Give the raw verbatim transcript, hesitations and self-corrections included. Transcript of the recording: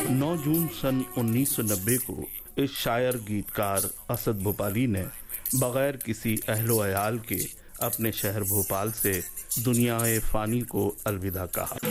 नौ जून सन उन्नीस सौ नब्बे को इस शायर गीतकार असद भोपाली ने बगैर किसी अहलो अयाल के अपने शहर भोपाल से दुनियाए फ़ानी को अलविदा कहा।